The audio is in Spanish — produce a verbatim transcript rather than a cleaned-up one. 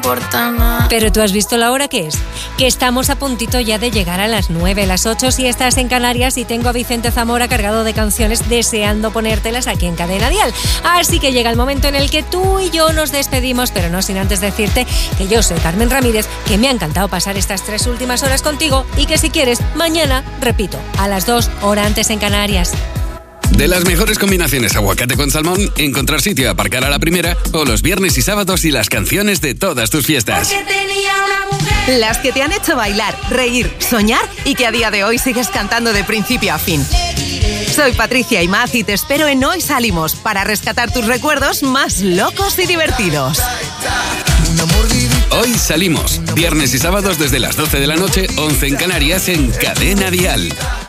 importa nada. Pero tú has visto la hora que es, que estamos a puntito ya de llegar a las nueve, las ocho si estás en Canarias, y tengo a Vicente Zamora cargado de canciones deseando ponértelas aquí en Cadena Dial. Así que llega el momento en el que tú y yo nos despedimos, pero no sin antes decirte que yo soy Carmen Ramírez, que me ha encantado pasar estas tres últimas horas contigo y que si quieres, mañana, repito, a las dos, hora antes en Canarias. De las mejores combinaciones aguacate con salmón, encontrar sitio a aparcar a la primera, o los viernes y sábados y las canciones de todas tus fiestas. Las que te han hecho bailar, reír, soñar y que a día de hoy sigues cantando de principio a fin. Soy Patricia Imaz y te espero en Hoy Salimos para rescatar tus recuerdos más locos y divertidos. Hoy Salimos, viernes y sábados desde las doce de la noche, once en Canarias, en Cadena Dial.